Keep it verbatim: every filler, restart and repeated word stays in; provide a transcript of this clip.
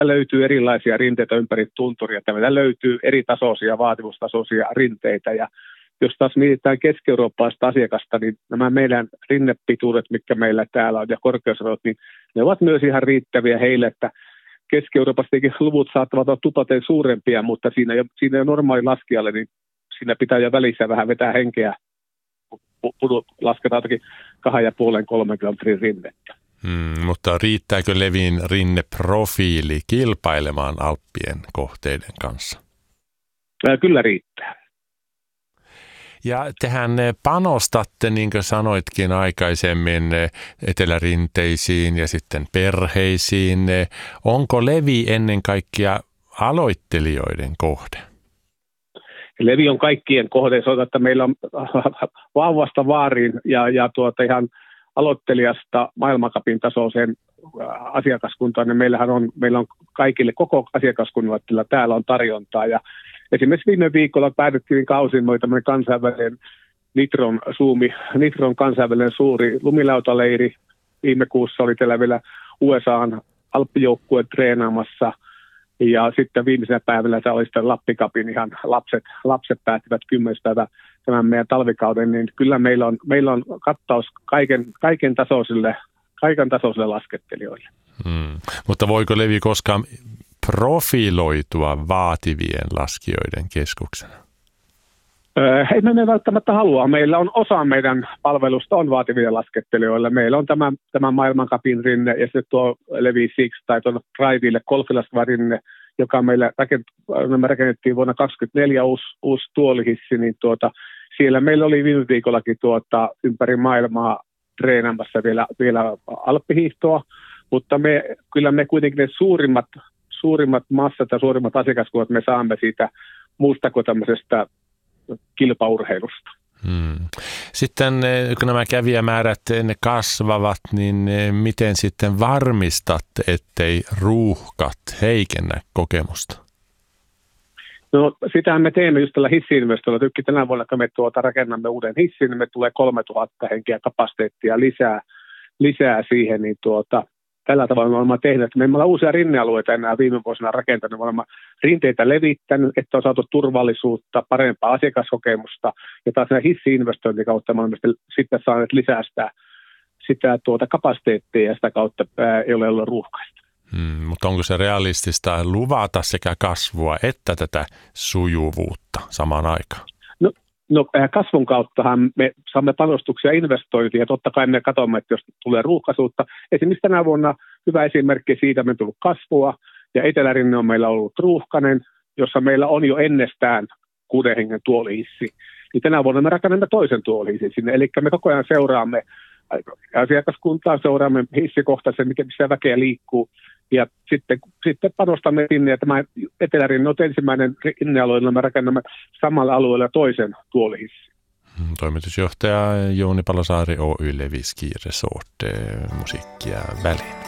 löytyy erilaisia rinteitä ympäri tunturia, että meillä löytyy eri tasoisia, vaatimustasoisia rinteitä, ja jos taas mietitään keski-eurooppalaista asiakasta, niin nämä meidän rinnepituudet, mitkä meillä täällä on, ja korkeusarvot, niin ne ovat myös ihan riittäviä heille, että Keski-Euroopastakin luvut saattavat olla tupaten suurempia, mutta siinä jo, siinä jo normaali laskijalle, niin siinä pitää jo välissä vähän vetää henkeä, kun lasketaan jotakin kahden ja puolen kolmen kilometrin rinnettä. Hmm, mutta riittääkö Levin rinneprofiili kilpailemaan Alppien kohteiden kanssa? Ää, kyllä riittää. Ja tehän panostatte, niin kuin sanoitkin aikaisemmin, etelärinteisiin ja sitten perheisiin. Onko Levi ennen kaikkea aloittelijoiden kohde? Levi on kaikkien kohde. Se on, että meillä on vauvasta vaariin ja, ja tuota ihan aloittelijasta maailmancupin tasoiseen asiakaskuntaan. Ja meillähän on, meillä on kaikille, koko asiakaskunnalla täällä on tarjontaa. Ja esimerkiksi viime viikolla päätettiin kausin oli tämmöinen kansainvälinen Nitron, Zoom, Nitron kansainvälinen suuri lumilautaleiri. Viime kuussa oli täällä vielä U S A:n alppijoukkue treenaamassa. Ja sitten viimeisenä päivänä tämä oli sitten Lappikapin ihan lapset, lapset päättivät kymmenes päivä tämän meidän talvikauden, niin kyllä meillä on, meillä on kattaus kaiken, kaiken, tasoisille, kaiken tasoisille laskettelijoille. Hmm. Mutta voiko Levi koskaan profiloitua vaativien laskijoiden keskuksena? Öö, ei me välttämättä halua. Meillä on osa meidän palvelusta on vaativia laskettelijoille. Meillä on tämä, tämä maailmancupin rinne ja sitten tuo Levi Six tai tuon Driville golfilaskeva rinne, joka meillä rakent, me rakennettiin vuonna kaksituhattakaksikymmentäneljä uusi, uusi tuolihissi, niin tuota, siellä meillä oli viime viikollakin tuota, ympäri maailmaa treenaamassa vielä, vielä alppihiihtoa, mutta me, kyllä me kuitenkin ne suurimmat, suurimmat massat ja suurimmat asiakaskuvat me saamme siitä muusta kuin tämmöisestä kilpaurheilusta. Hmm. Sitten kun nämä kävijämäärät ne kasvavat, niin miten sitten varmistatte, ettei ruuhkat heikennä kokemusta? No sitähän me teemme just tällä hissi-investoilla. Tykki tänä vuonna, kun me tuota rakennamme uuden hissin, niin me tulee kolmetuhatta henkeä kapasiteettia lisää, lisää siihen, niin tuota, tällä tavalla me olemme tehneet, että me emme ole uusia rinnealueita enää viime vuosina rakentaneet, me olemme rinteitä levittänyt, että on saatu turvallisuutta, parempaa asiakaskokemusta, ja taas nämä hissi-investointin kautta me olemme sitten saaneet lisää sitä, sitä tuota kapasiteettia, ja sitä kautta ei ole ollut ruuhkaista. Hmm, mutta onko se realistista luvata sekä kasvua että tätä sujuvuutta samaan aikaan? No, no kasvun kauttahan me saamme panostuksia investointiin ja totta kai me katsomme, että jos tulee ruuhkaisuutta. Esimerkiksi tänä vuonna hyvä esimerkki siitä, me on tullut kasvua ja etelärinne on meillä ollut ruuhkainen, jossa meillä on jo ennestään kuuden hengen tuolihissi. Niin tänä vuonna me rakennamme toisen tuolihissin sinne, eli me koko ajan seuraamme asiakaskuntaa, seuraamme hissikohtaisen, missä väkeä liikkuu. Ja sitten, sitten panostamme sinne, ja tämä etelärinne on ensimmäinen rinnealue, jolla me rakennamme samalla alueella toisen tuolihissin. Toimitusjohtaja Jouni Palosaari, Oy Levi Ski Resort, musiikkia väliin.